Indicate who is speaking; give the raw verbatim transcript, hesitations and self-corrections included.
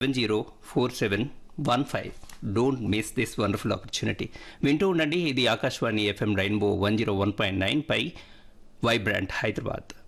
Speaker 1: Seven zero four seven one five. Don't miss this wonderful opportunity. వింటూ ఉండండి, ఇది Akashvani FM rainbow one zero one point nine పై Vibrant Hyderabad.